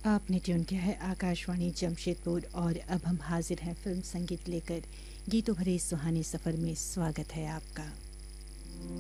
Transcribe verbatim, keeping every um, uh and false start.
आपने ट्यून किया है आकाशवाणी जमशेदपुर और अब हम हाजिर हैं फिल्म संगीत लेकर। गीतों भरे इस सुहाने सफ़र में स्वागत है आपका।